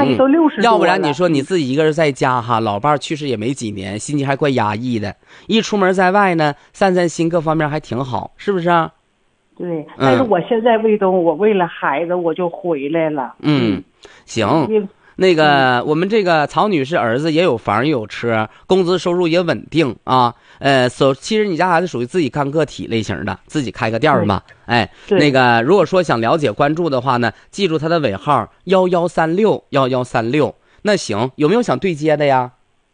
人都60多了。 要不然你说你自己一个人在家哈，老伴去世也没几年，心情还怪压抑的。一出门在外呢，散散心，各方面还挺好，是不是啊？ 对，但是我现在卫东，我为了孩子我就回来了。 行。那个我们这个曹女士儿子也有房也有车，工资收入也稳定啊。其实你家孩子属于自己干个体类型的，自己开个店嘛。那个如果说想了解关注的话呢，记住他的尾号11361136。那行，有没有想对接的呀？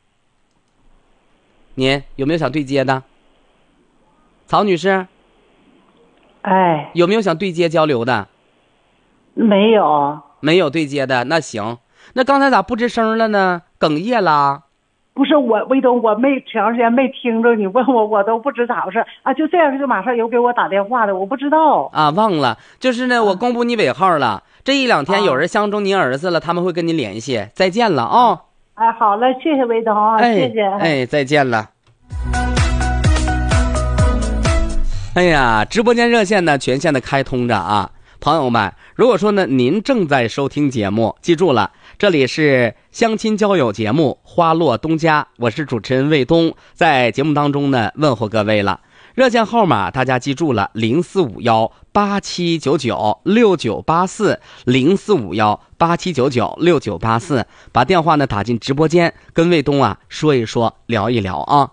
您有没有想对接的？曹女士，有没有想对接交流的？ 没有。 没有对接的，那行。那刚才咋不吱声了呢？哽咽了？ 不是我，卫东，我没挺长时间没听着你问我，我都不知咋回事啊！就这样，就马上有给我打电话的，我不知道啊，忘了。就是呢，我公布你尾号了，这一两天有人相中您儿子了，他们会跟您联系。再见了啊！ 好了，谢谢卫东啊，谢谢。 再见了。哎呀，直播间热线呢全线的开通着啊。朋友们，如果说呢您正在收听节目，记住了，这里是相亲交友节目花落东家，我是主持人卫东，在节目当中呢问候各位了。热线号码大家记住了，045187996984 045187996984，把电话呢打进直播间，跟卫东啊说一说，聊一聊啊。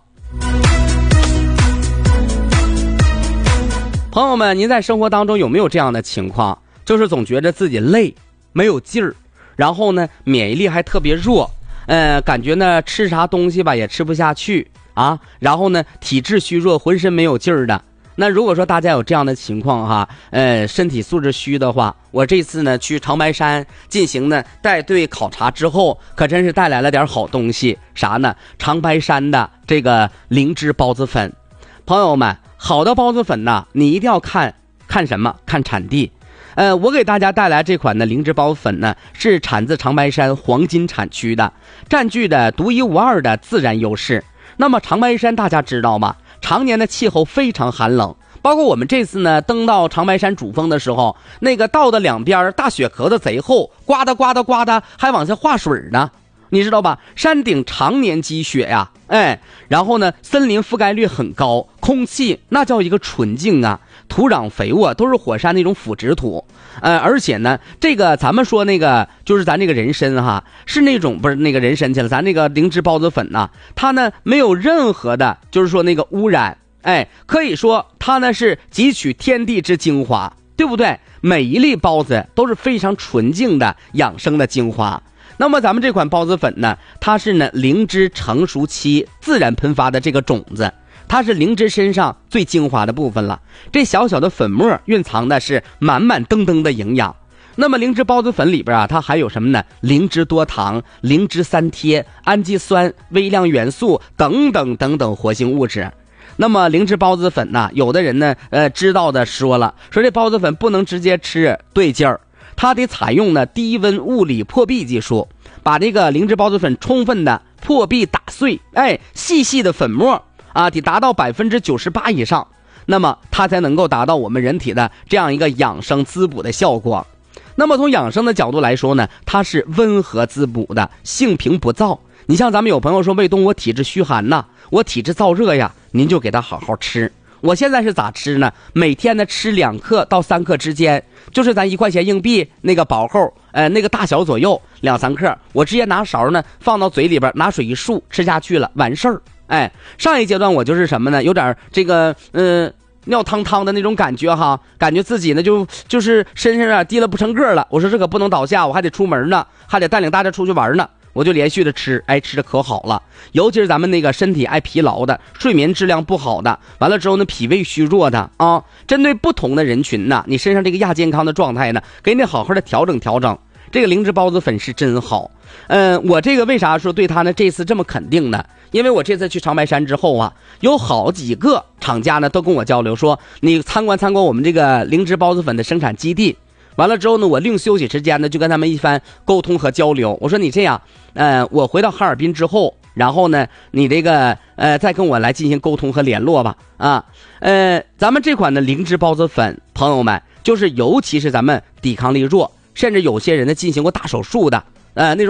朋友们，您在生活当中有没有这样的情况，就是总觉得自己累，没有劲儿，然后呢免疫力还特别弱，感觉呢吃啥东西吧也吃不下去啊，然后呢体质虚弱，浑身没有劲儿的。那如果说大家有这样的情况哈，身体素质虚的话，我这次呢去长白山进行呢带队考察之后，可真是带来了点好东西。啥呢？长白山的这个灵芝孢子粉。朋友们，好的孢子粉呢，你一定要看什么？看产地。我给大家带来这款的灵芝孢子粉呢，是产自长白山黄金产区的，占据的独一无二的自然优势。那么长白山大家知道吗？常年的气候非常寒冷，包括我们这次呢登到长白山主峰的时候，那个道的两边大雪壳子贼厚，刮哒刮哒刮哒，还往下化水呢。你知道吧？山顶常年积雪呀，然后呢，森林覆盖率很高，空气那叫一个纯净啊，土壤肥沃，都是火山那种腐殖土，而且呢，这个咱们说那个就是咱这个人参哈，是那种不是那个人参去了，咱那个灵芝孢子粉呐，它呢没有任何的，就是说那个污染，可以说它呢是汲取天地之精华，对不对？每一粒孢子都是非常纯净的养生的精华。那么咱们这款孢子粉呢，它是呢灵芝成熟期自然喷发的这个种子，它是灵芝身上最精华的部分了。这小小的粉末蕴藏的是满满登登的营养。那么灵芝孢子粉里边啊，它还有什么呢？灵芝多糖、灵芝三萜、氨基酸、微量元素等等等等活性物质。那么灵芝孢子粉呢，有的人呢知道的说这孢子粉不能直接吃，对劲儿。它得采用呢低温物理破壁技术，把这个灵芝孢子粉充分的破壁打碎，细细的粉末啊，得达到98%以上，那么它才能够达到我们人体的这样一个养生滋补的效果。那么从养生的角度来说呢，它是温和滋补的，性平不燥。你像咱们有朋友说卫东我体质虚寒呐，我体质燥热呀，您就给他好好吃。我现在是咋吃呢？每天呢吃2克到3克之间，就是咱1块钱硬币那个薄厚，那个大小左右2、3克，我直接拿勺呢放到嘴里边，拿水一漱，吃下去了，完事儿。上一阶段我就是什么呢？有点这个尿汤汤的那种感觉哈，感觉自己呢就是身上啊低了不成个了。我说这可不能倒下，我还得出门呢，还得带领大家出去玩呢。我就连续的吃，吃的可好了。尤其是咱们那个身体爱疲劳的，睡眠质量不好的，完了之后呢脾胃虚弱的啊，针对不同的人群呢，你身上这个亚健康的状态呢，给你好好的调整调整。这个灵芝孢子粉是真好。我这个为啥说对它呢这次这么肯定呢？因为我这次去长白山之后啊，有好几个厂家呢都跟我交流说，你参观我们这个灵芝孢子粉的生产基地。完了之后呢，我另休息时间呢就跟他们一番沟通和交流。我说你这样，我回到哈尔滨之后，然后呢你这个再跟我来进行沟通和联络吧。咱们这款的灵芝孢子粉，朋友们，就是尤其是咱们抵抗力弱，甚至有些人呢进行过大手术的，那种